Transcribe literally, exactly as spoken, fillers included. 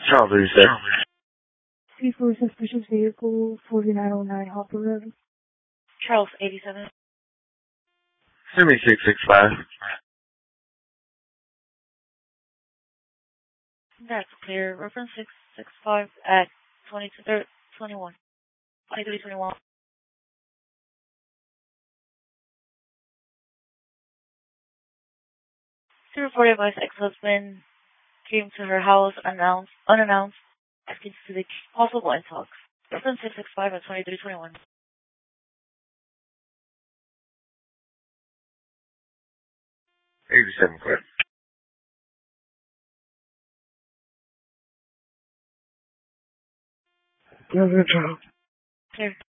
Charles, are you said? three four suspicious vehicle, forty-nine oh nine Hopper Road. Charles, eighty-seven. Send me six six five. That's clear. Reference six six five at twenty-two, er, twenty-one. twenty-three twenty-one. She reported by his ex-husband came to her house announced, unannounced, asking to the possible end talks. Reference six six five at twenty-three twenty-one. eighty-seven, clear. Reverend Charles. Clear.